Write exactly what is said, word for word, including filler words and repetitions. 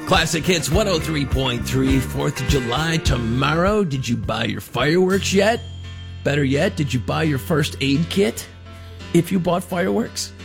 Classic Hits one oh three point three, fourth of July tomorrow. Did you buy your fireworks yet? Better yet, did you buy your first aid kit? If you bought fireworks,